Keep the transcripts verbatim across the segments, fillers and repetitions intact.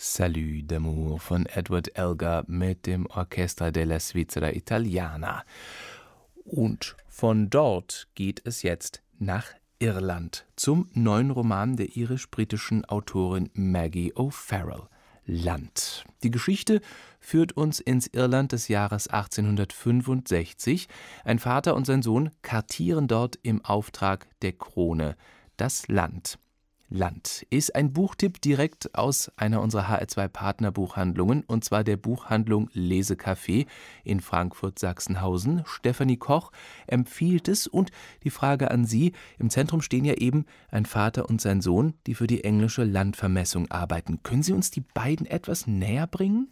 Salut d'amour von Edward Elgar mit dem Orchestra della Svizzera Italiana. Und von dort geht es jetzt nach Irland zum neuen Roman der irisch-britischen Autorin Maggie O'Farrell, Land. Die Geschichte führt uns ins Irland des Jahres achtzehnhundertfünfundsechzig. Ein Vater und sein Sohn kartieren dort im Auftrag der Krone das Land. Land ist ein Buchtipp direkt aus einer unserer H R zwei Partnerbuchhandlungen, und zwar der Buchhandlung Lesecafé in Frankfurt-Sachsenhausen. Stefanie Koch empfiehlt es, und die Frage an Sie: Im Zentrum stehen ja eben ein Vater und sein Sohn, die für die englische Landvermessung arbeiten. Können Sie uns die beiden etwas näher bringen?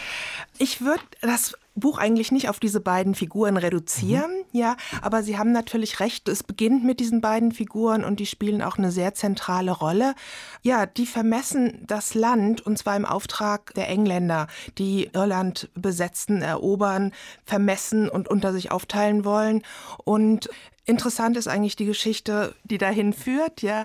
Ich würde das Buch eigentlich nicht auf diese beiden Figuren reduzieren, mhm. ja, aber Sie haben natürlich recht, es beginnt mit diesen beiden Figuren und die spielen auch eine sehr zentrale Rolle. Ja, die vermessen das Land, und zwar im Auftrag der Engländer, die Irland besetzen, erobern, vermessen und unter sich aufteilen wollen. Und interessant ist eigentlich die Geschichte, die dahin führt, ja.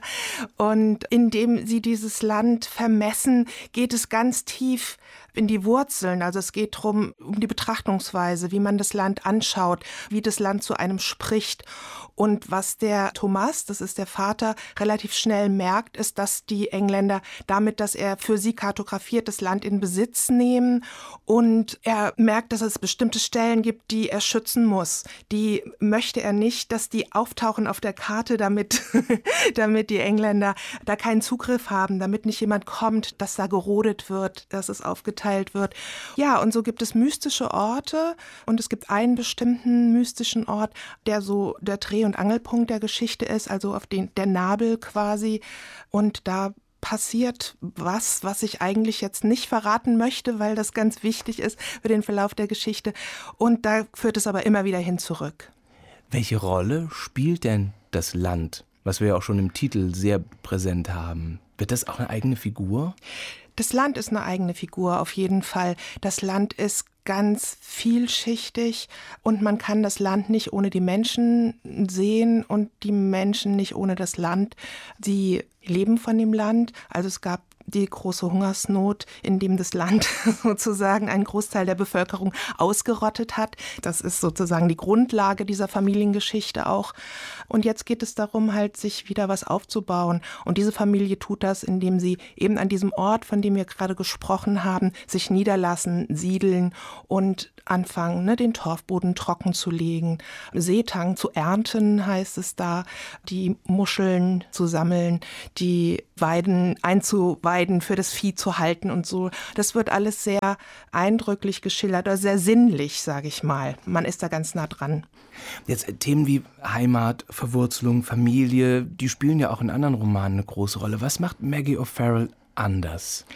Und indem sie dieses Land vermessen, geht es ganz tief in die Wurzeln. Also es geht darum, um die Betrachtungsweise, wie man das Land anschaut, wie das Land zu einem spricht. Und was der Thomas, das ist der Vater, relativ schnell merkt, ist, dass die Engländer damit, dass er für sie kartografiert, das Land in Besitz nehmen. Und er merkt, dass es bestimmte Stellen gibt, die er schützen muss. Die möchte er nicht, dass die auftauchen auf der Karte, damit, damit die Engländer da keinen Zugriff haben, damit nicht jemand kommt, dass da gerodet wird, dass es aufgeteilt wird. Ja, und so gibt es mystische Orte, und es gibt einen bestimmten mystischen Ort, der so der Dreh- und Angelpunkt der Geschichte ist, also auf den der Nabel quasi. Und da passiert was, was ich eigentlich jetzt nicht verraten möchte, weil das ganz wichtig ist für den Verlauf der Geschichte. Und da führt es aber immer wieder hin zurück. Welche Rolle spielt denn das Land, was wir ja auch schon im Titel sehr präsent haben? Wird das auch eine eigene Figur? Das Land ist eine eigene Figur, auf jeden Fall. Das Land ist ganz vielschichtig, und man kann das Land nicht ohne die Menschen sehen und die Menschen nicht ohne das Land. Sie leben von dem Land. Also es gab die große Hungersnot, in dem das Land sozusagen einen Großteil der Bevölkerung ausgerottet hat. Das ist sozusagen die Grundlage dieser Familiengeschichte auch. Und jetzt geht es darum, halt sich wieder was aufzubauen. Und diese Familie tut das, indem sie eben an diesem Ort, von dem wir gerade gesprochen haben, sich niederlassen, siedeln und anfangen, ne, den Torfboden trocken zu legen, Seetang zu ernten, heißt es da, die Muscheln zu sammeln, die Weiden einzuweiden, für das Vieh zu halten und so. Das wird alles sehr eindrücklich geschildert, oder sehr sinnlich, sage ich mal. Man ist da ganz nah dran. Jetzt Themen wie Heimat, Verwurzelung, Familie, die spielen ja auch in anderen Romanen eine große Rolle. Was macht Maggie O'Farrell anders?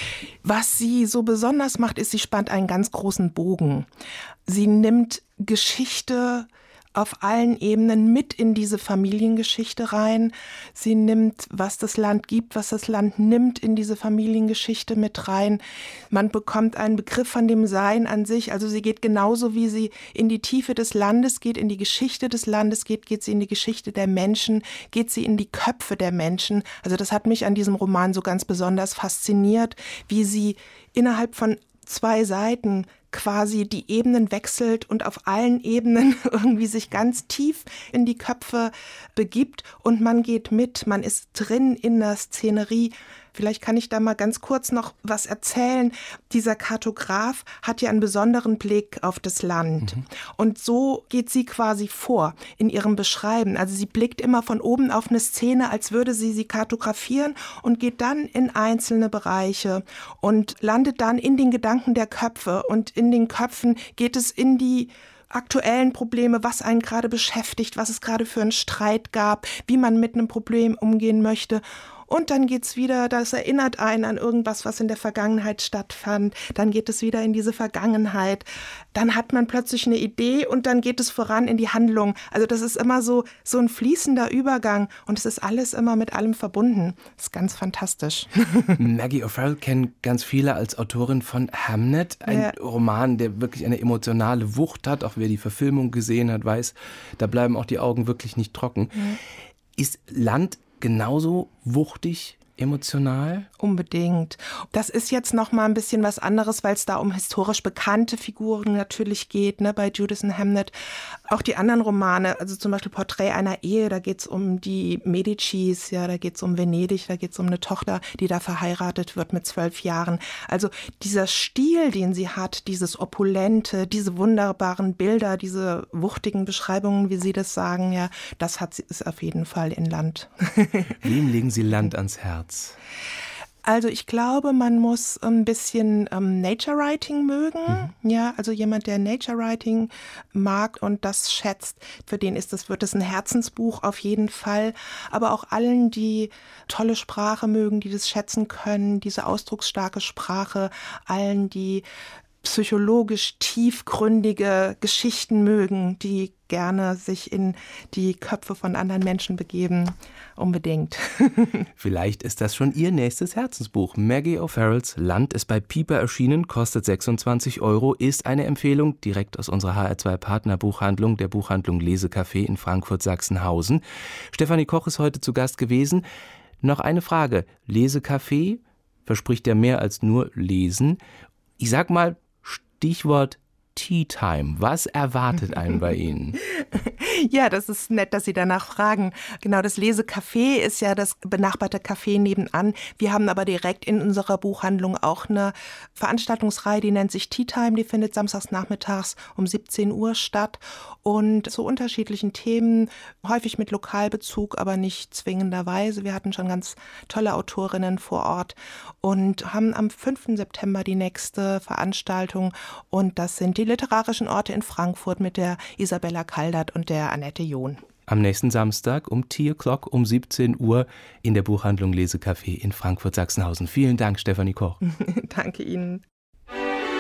Was sie so besonders macht, ist, sie spannt einen ganz großen Bogen. Sie nimmt Geschichte auf allen Ebenen mit in diese Familiengeschichte rein. Sie nimmt, was das Land gibt, was das Land nimmt, in diese Familiengeschichte mit rein. Man bekommt einen Begriff von dem Sein an sich. Also sie geht genauso, wie sie in die Tiefe des Landes geht, in die Geschichte des Landes geht, geht sie in die Geschichte der Menschen, geht sie in die Köpfe der Menschen. Also das hat mich an diesem Roman so ganz besonders fasziniert, wie sie innerhalb von zwei Seiten quasi die Ebenen wechselt und auf allen Ebenen irgendwie sich ganz tief in die Köpfe begibt, und man geht mit, man ist drin in der Szenerie. Vielleicht kann ich da mal ganz kurz noch was erzählen. Dieser Kartograf hat ja einen besonderen Blick auf das Land. Mhm. Und so geht sie quasi vor in ihrem Beschreiben. Also sie blickt immer von oben auf eine Szene, als würde sie sie kartografieren, und geht dann in einzelne Bereiche und landet dann in den Gedanken der Köpfe. Und in den Köpfen geht es in die aktuellen Probleme, was einen gerade beschäftigt, was es gerade für einen Streit gab, wie man mit einem Problem umgehen möchte. Und dann geht's wieder, das erinnert einen an irgendwas, was in der Vergangenheit stattfand. Dann geht es wieder in diese Vergangenheit. Dann hat man plötzlich eine Idee, und dann geht es voran in die Handlung. Also das ist immer so, so ein fließender Übergang, und es ist alles immer mit allem verbunden. Das ist ganz fantastisch. Maggie O'Farrell kennen ganz viele als Autorin von Hamnet, ein ja. Roman, der wirklich eine emotionale Wucht hat. Auch wer die Verfilmung gesehen hat, weiß, da bleiben auch die Augen wirklich nicht trocken. Mhm. Ist Land genauso wuchtig emotional? Unbedingt. Das ist jetzt noch mal ein bisschen was anderes, weil es da um historisch bekannte Figuren natürlich geht, ne, bei Judith und Hamnet. Auch die anderen Romane, also zum Beispiel Porträt einer Ehe, da geht es um die Medicis, ja, da geht es um Venedig, da geht es um eine Tochter, die da verheiratet wird mit zwölf Jahren. Also dieser Stil, den sie hat, dieses Opulente, diese wunderbaren Bilder, diese wuchtigen Beschreibungen, wie Sie das sagen, ja, das hat sie ist auf jeden Fall in Land. Wem legen Sie Land ans Herz? Also ich glaube, man muss ein bisschen ähm, Nature Writing mögen. Mhm. Ja, also jemand, der Nature Writing mag und das schätzt, für den ist das, wird es ein Herzensbuch auf jeden Fall. Aber auch allen, die tolle Sprache mögen, die das schätzen können, diese ausdrucksstarke Sprache, allen, die psychologisch tiefgründige Geschichten mögen, die gerne sich in die Köpfe von anderen Menschen begeben. Unbedingt. Vielleicht ist das schon Ihr nächstes Herzensbuch. Maggie O'Farrells Land ist bei Piper erschienen, kostet sechsundzwanzig Euro, ist eine Empfehlung direkt aus unserer H R zwei Partnerbuchhandlung, der Buchhandlung Lesecafé in Frankfurt-Sachsenhausen. Stefanie Koch ist heute zu Gast gewesen. Noch eine Frage. Lesecafé verspricht ja mehr als nur Lesen. Ich sag mal, Stichwort Tea Time. Was erwartet einen bei Ihnen? Ja, das ist nett, dass Sie danach fragen. Genau, das Lesecafé ist ja das benachbarte Café nebenan. Wir haben aber direkt in unserer Buchhandlung auch eine Veranstaltungsreihe, die nennt sich Tea Time. Die findet samstags nachmittags um siebzehn Uhr statt und zu unterschiedlichen Themen, häufig mit Lokalbezug, aber nicht zwingenderweise. Wir hatten schon ganz tolle Autorinnen vor Ort und haben am fünften September die nächste Veranstaltung und das sind die literarischen Orte in Frankfurt mit der Isabella Kaldert und der Annette John. Am nächsten Samstag um Tea O'Clock um siebzehn Uhr in der Buchhandlung Lesecafé in Frankfurt-Sachsenhausen. Vielen Dank, Stefanie Koch. Danke Ihnen.